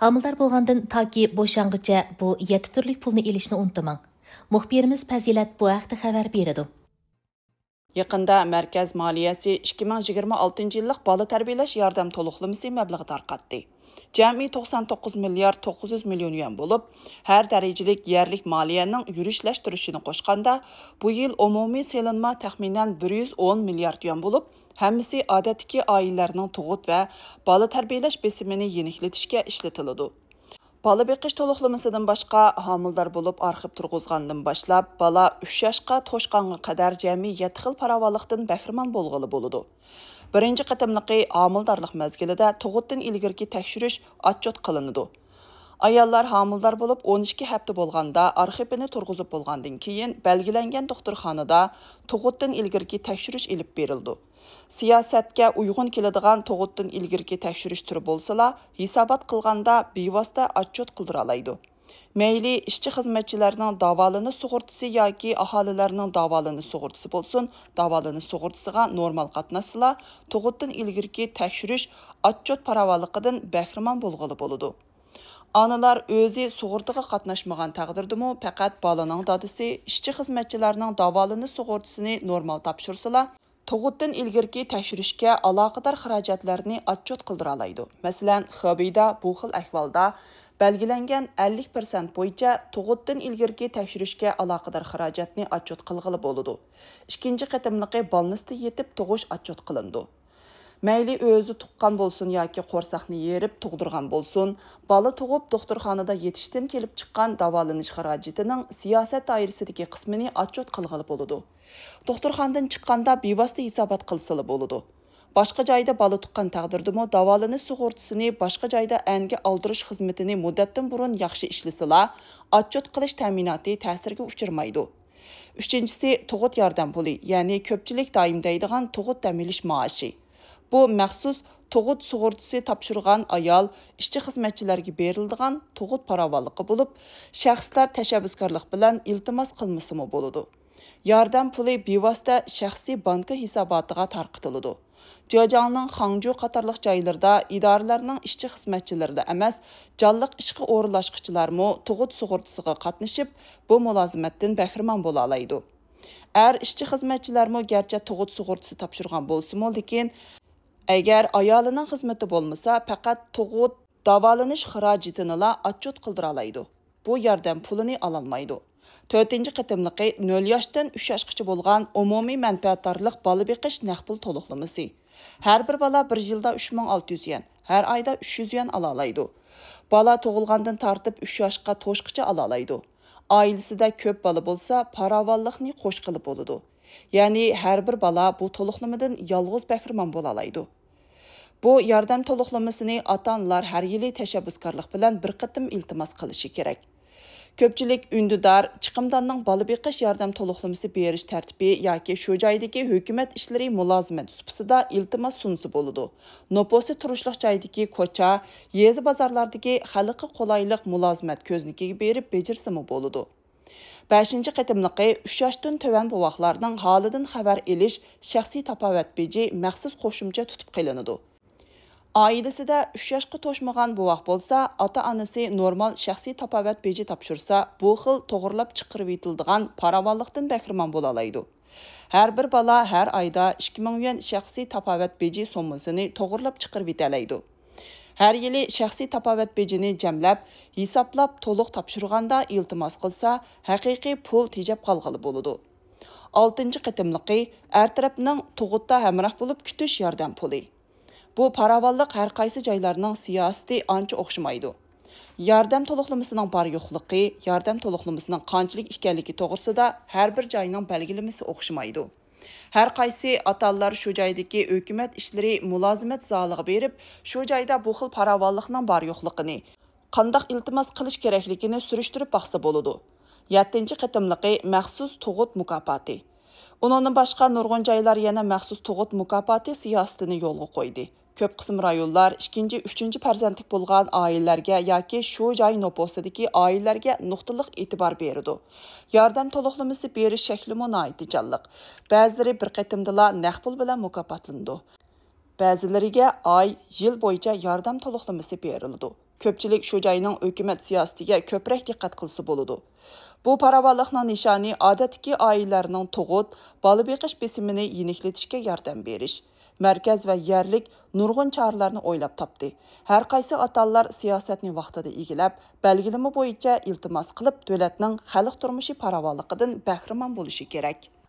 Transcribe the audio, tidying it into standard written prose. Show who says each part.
Speaker 1: Hamildar bo'lgandan toki bo'shang'icha bu 7 turlik pulni elishni unutmang. Muxbirimiz Fazilat bu haqda xabar beradi.
Speaker 2: Yaqında Mərkəz Maliyyəsi 2026 yıllık bala tərbiyələş yardım toluqlaması məbləği tarqatdı. Cəmi 99 milyar 900 milyon yuan olub, hər dərəcəlik yerlik maliyyənin yürüşləşdirişini qoşqanda, bu yıl umumi selinma təxminən 110 milyard yuan olub, həmmisi adətdəki ailələrinin tuğut və bala tərbiyələş besimini yenikletişkə işlətilidi. Bala beqish to'liqlamasından boshqa homildor bo'lib arxib turg'izgandan boshlab bala 3 yoshga to'shqanga qadar jami 7 xil farovonlikdan bahramand bo'lg'ili bo'ladi. Birinchi qatimliqi homildorlik mezgilida tug'utdan ilgirki tekshirish отчет qilinadi. Ayollar homildor bo'lib 12 hafta bo'lganda arxivini turg'izib bo'lgandan keyin belgilangan doktorxonada tug'utdan ilgirki tekshirish ilib berildi. Siyosatga uyg'un keladigan tug'utdan ilgirki tekshirish turi bo'lsa-la, hisobot qilganda bevosita отчет qildira oladi. Mayli ishchi xizmatchilarning davolanish sug'urtasi yoki aholilarning davolanish sug'urtasi bo'lsin, davolanish sug'urtasiga normal qatnashsa, tug'utdan ilgirki tekshirish отчет farovonligidan bahramand bo'lg'ili bo'ladi. Analar o'zi sug'urtaga qatnashmagan taqdirdimi faqat bolaning dadisi ishchi xizmatchilarning davolanish sug'urtasini normal topshirsalar, tug'utdan ilgirki tekshirishga aloqador xarajatlarni отчет qildira oladi. Masalan, Xobeyda bu xil ahvolda belgilangan 50% bo'yicha tug'utdan ilgirki tekshirishga aloqador xarajatni отчет qilg'ili bo'ladi. Ikkinchi qatimliqi balnisda yetib tug'ish отчет qilindi. Mayli o'zi tuqqan bo'lsin yoki qo'rsaqni yerib tug'dirgan bo'lsin, bola tug'ib doktorxonada yetishdan kelib chiqqan davolanish xarajatining siyosat doirasidagi qismini отчет qilg'ili bo'ladi. Doktorxonadan chiqqanda bevosita hisobot qilsili bo'ladi. Boshqa joyda bola tuqqan taqdirdimi davolanish sug'urtasini boshqa joyda anga oldirish xizmatini muddatdan burun yaxshi ishlasila, отчет qilish ta'minoti ta'sirga uchirmaydi. Uchinchisi tug'ut yordam puli, ya'ni ko'pchilik doim deydigan tug'ut ta'minlash maoshi. Bu maxsus tug'ut sug'urtasi topshirgan ayol ishchi xizmatchilarga beriladigan tug'ut farovonligi bo'lib, shaxslar tashabbuskorlik bilan iltimos qilmasimi bo'ladi. Yordam puli bevosita shaxsiy banka hisobotiga tarqatiladi. Jiajiangning Hangzhou qatorliq joylarda idoralarning ishchi xizmatchilarida emas, jonliq ishga o'rinlashqichilarmi tug'ut sug'urtasiga qatnashib, bu mulozimatdan bahramand bo'la oladi. Ishchi xizmatchilarmi garchi tug'ut sug'urtasi topshirgan bo'lsa-mu, lekin agar ayolining xizmati bo'lmasa, faqat tug'ut davolanish xarajatini отчет qildira oladi. Bu yordam pulini ola olmaydi. 4-qatimliqi 0 yoshdan 3 yoshgacha bo'lgan umumiy manfaatdorlik bola beqish naqd pul to'liqlamasi. Har bir bola 1 yilda 3600 yuan, har oyda 300 yuan ola oladi. Bola tug'ilgandan tortib 3 yoshga to'shqicha ola oladi. Oilasida ko'p bola bo'lsa, farovonlikni qo'shqili bo'ladi. Ya'ni har bir bola bu to'liqlamadan yolg'iz bahramand bo'la oladi. Bu yordam to'liqlamasini ota-onalar har yili tashabbuskorlik bilan bir qatim iltimos qilishi kerak. Ko'pchilik ündüdar chiqimdonning bola beqish yordam to'liqlamasi berish tartibi yoki shu joydagi hukumat ishlari mulozimat sifatida iltimos sunsa bo'ladi. Noposi turishliq joydagi ko'cha, yezi bozorlardagi xalqqa qulaylik mulozimat ko'znikiga berib bejirsimi bo'ladi. 5-qatimliqi 3 yoshdan to'van bovoqlarning holidan xabar elish shaxsiy tapovat beji maxsus qo'shimcha tutib qilinadi. Ailesida 3 yoshga to'shmagan bovoq bo'lsa, ota-onasi normal shaxsiy tapovat beji topshirsa, bu xil to'g'rilab chiqarib etiladigan farovonlikdan bahramand bo'la oladi. Har bir bola har oyda 2000 yuan shaxsiy tapovat beji sommasini to'g'rilab chiqarib etiladi. Har yili shaxsiy tapovat bejini jamlab, hisoblab to'liq topshirganda iltimos qilsa, haqiqiy pul tejab qolg'ili bo'ladi. 6-qatimliqi tarafning tug'utda hamroh bo'lib kutish yordam puli. Bu farovonlik har qaysi joylarning siyosati ancha o'xshamaydi. Yordam to'liqlamasining bor yo'qligi, yordam to'liqlamasining qanchalik ekanligi to'g'risida har bir joyning belgilamasi o'xshamaydi. Har qaysi ota-onalar shu joydagi hukumat ishlari mulozimat zaliga berib, shu joyda bu xil farovonlikning bor yo'qligini, qanday iltimos qilish kerakligini surishtirib baqsa bo'ladi. 7-qatimliqi maxsus tug'ut mukofoti. Undan boshqa nurg'un joylar yana maxsus tug'ut mukofoti siyosatini yo'lga qo'ydi. Ko'p qism rayonlar 2-3 farzandlik bo'lgan oilalarga yoki shu joy noposidagi oilalarga nuqtaliq e'tibor berdi. Yordam to'liqlamasi berish shakli munoyiti jonliq. Ba'zilari bir qatimdala naqd pul bilan mukofotlandi. Ba'zilariga oy, yil bo'yicha yordam to'liqlamasi beriladi. Ko'pchilik shu joyning hukumat siyosatiga ko'proq diqqat qilsa bo'ladi. Bu farovonlikning nishoni odatdagi oilalarning tug'ut, bola beqish besimini yeniklatishga yordam berish. Markaz va yerlik nurg'un choralarni o'ylab topdi. Har qaysi ota-onalar siyosatni vaqtida egilab, belgilama bo'yicha iltimos qilib, davlatning xalq turmushi farovonligidan bahramand bo'lishi kerak.